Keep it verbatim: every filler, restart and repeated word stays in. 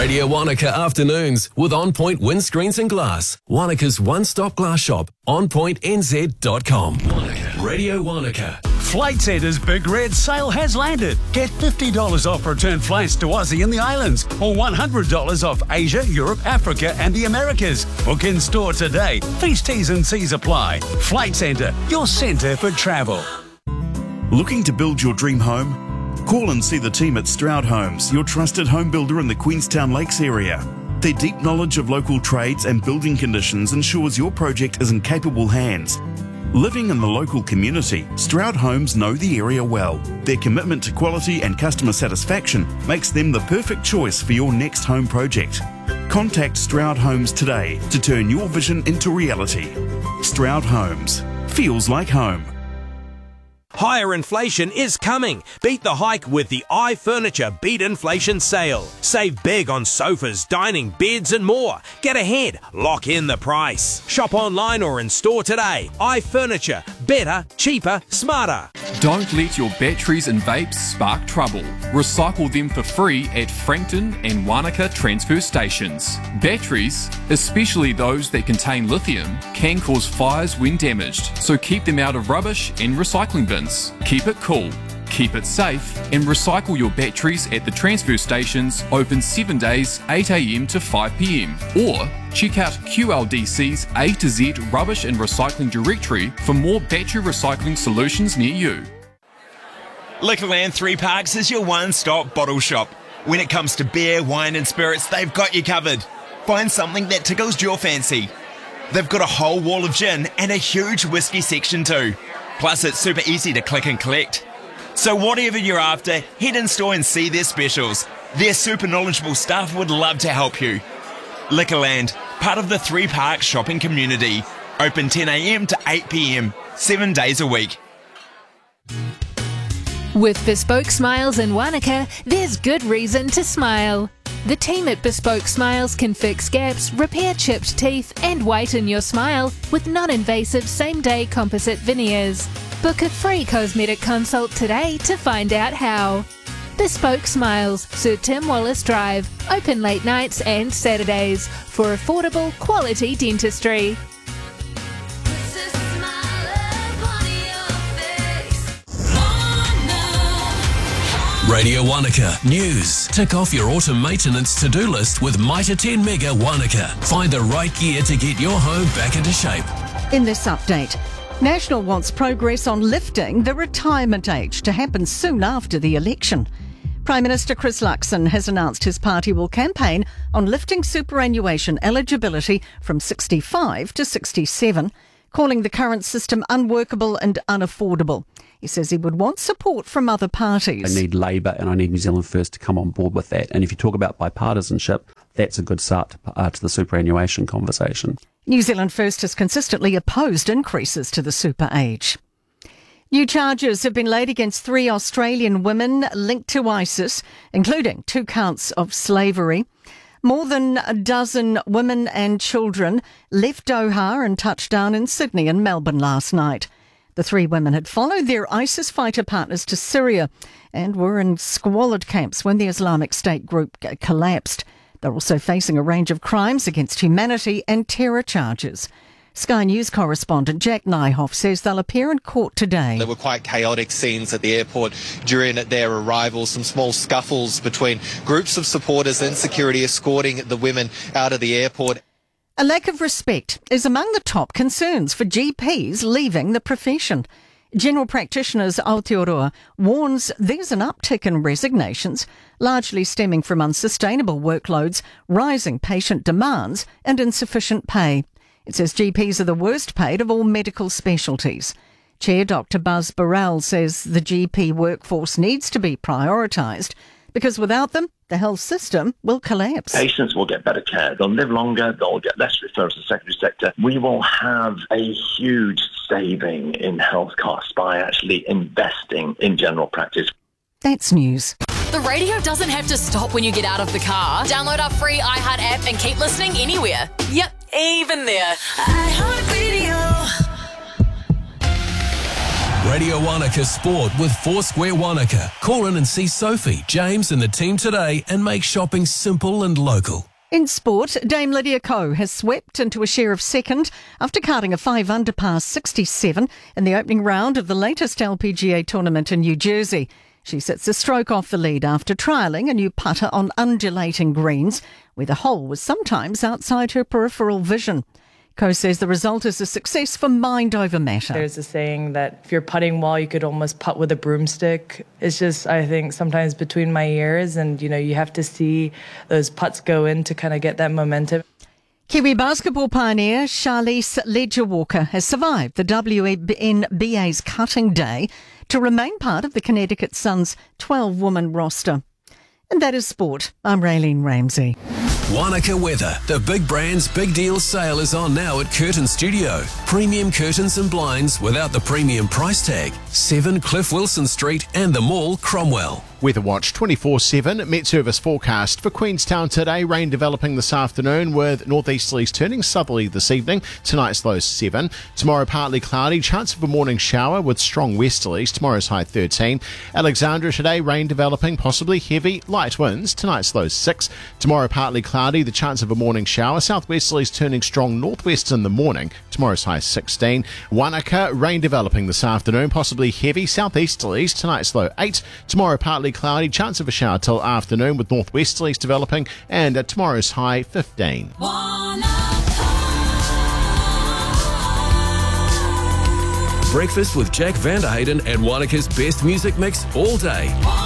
Radio Wanaka Afternoons with On Point Windscreens and Glass. Wanaka's one-stop glass shop, on point n z dot com. Wanaka. Radio Wanaka. Flight Centre's Big Red Sale has landed. Get fifty dollars off return flights to Aussie and the islands, or one hundred dollars off Asia, Europe, Africa and the Americas. Book in store today. These T's and C's apply. Flight Centre, your centre for travel. Looking to build your dream home? Call and see the team at Stroud Homes, your trusted home builder in the Queenstown Lakes area. Their deep knowledge of local trades and building conditions ensures your project is in capable hands. Living in the local community, Stroud Homes know the area well. Their commitment to quality and customer satisfaction makes them the perfect choice for your next home project. Contact Stroud Homes today to turn your vision into reality. Stroud Homes. Feels like home. Higher inflation is coming. Beat the hike with the iFurniture Beat Inflation Sale. Save big on sofas, dining, beds and more. Get ahead. Lock in the price. Shop online or in store today. iFurniture. Better, cheaper, smarter. Don't let your batteries and vapes spark trouble. Recycle them for free at Frankton and Wanaka transfer stations. Batteries, especially those that contain lithium, can cause fires when damaged, so keep them out of rubbish and recycling bins. Keep it cool, keep it safe, and recycle your batteries at the transfer stations, open seven days, eight a m to five p m. Or check out Q L D C's A to Z Rubbish and Recycling Directory for more battery recycling solutions near you. Liquorland Three Parks is your one-stop bottle shop. When it comes to beer, wine and spirits, they've got you covered. Find something that tickles your fancy. They've got a whole wall of gin and a huge whiskey section too. Plus, it's super easy to click and collect. So whatever you're after, head in store and see their specials. Their super knowledgeable staff would love to help you. Liquorland, part of the Three Parks shopping community. Open ten a m to eight p m, seven days a week. With Bespoke Smiles in Wanaka, there's good reason to smile. The team at Bespoke Smiles can fix gaps, repair chipped teeth and whiten your smile with non-invasive same-day composite veneers. Book a free cosmetic consult today to find out how. Bespoke Smiles, Sir Tim Wallace Drive, open late nights and Saturdays for affordable quality dentistry. Radio Wanaka News. Tick off your autumn maintenance to-do list with Mitre ten Mega Wanaka. Find the right gear to get your home back into shape. In this update, National wants progress on lifting the retirement age to happen soon after the election. Prime Minister Chris Luxon has announced his party will campaign on lifting superannuation eligibility from sixty-five to sixty-seven, calling the current system unworkable and unaffordable. He says he would want support from other parties. I need Labour and I need New Zealand First to come on board with that. And if you talk about bipartisanship, that's a good start to, uh, to the superannuation conversation. New Zealand First has consistently opposed increases to the super age. New charges have been laid against three Australian women linked to ISIS, including two counts of slavery. More than a dozen women and children left Doha and touched down in Sydney and Melbourne last night. The three women had followed their ISIS fighter partners to Syria and were in squalid camps when the Islamic State group collapsed. They're also facing a range of crimes against humanity and terror charges. Sky News correspondent Jack Nyhoff says they'll appear in court today. There were quite chaotic scenes at the airport during their arrival, some small scuffles between groups of supporters and security escorting the women out of the airport. A lack of respect is among the top concerns for G Ps leaving the profession. General practitioners Aotearoa warns there's an uptick in resignations, largely stemming from unsustainable workloads, rising patient demands and insufficient pay. It says G Ps are the worst paid of all medical specialties. Chair Doctor Buzz Burrell says the G P workforce needs to be prioritised because without them, the health system will collapse. Patients will get better care. They'll live longer. They'll get less referrals to the secondary sector. We will have a huge saving in health costs by actually investing in general practice. That's news. The radio doesn't have to stop when you get out of the car. Download our free iHeart app and keep listening anywhere. Yep, even there. iHeart Radio. Radio Wanaka Sport with Foursquare Wanaka. Call in and see Sophie, James and the team today and make shopping simple and local. In sport, Dame Lydia Ko has swept into a share of second after carding a five under par sixty-seven in the opening round of the latest L P G A tournament in New Jersey. She sits a stroke off the lead after trialling a new putter on undulating greens, where the hole was sometimes outside her peripheral vision. Ko says the result is a success for mind over matter. There's a saying that if you're putting well, you could almost putt with a broomstick. It's just, I think, sometimes between my ears, and, you know, you have to see those putts go in to kind of get that momentum. Kiwi basketball pioneer Charlize Ledger-Walker has survived the W N B A's cutting day to remain part of the Connecticut Sun's twelve-woman roster. And that is sport. I'm Raylene Ramsey. Wanaka weather. The Big Brands Big Deal sale is on now at Curtin Studio. Premium curtains and blinds without the premium price tag. seven Cliff Wilson Street and the Mall, Cromwell. Weather Watch twenty-four seven. Met Service forecast for Queenstown today. Rain developing this afternoon with northeasterlies turning southerly this evening. Tonight's low seven. Tomorrow partly cloudy. Chance of a morning shower with strong westerlies. Tomorrow's high thirteen. Alexandra today. Rain developing, possibly heavy. Light winds. Tonight's low six. Tomorrow partly cloudy. The chance of a morning shower. Southwesterlies turning strong northwest in the morning. Tomorrow's high sixteen. Wanaka. Rain developing this afternoon. Possibly heavy. Southeasterlies. Tonight's low eight. Tomorrow partly cloudy, chance of a shower till afternoon with northwesterlies developing, and uh, tomorrow's high fifteen. Breakfast with Jack Vanderhayden and Wanaka's best music mix all day.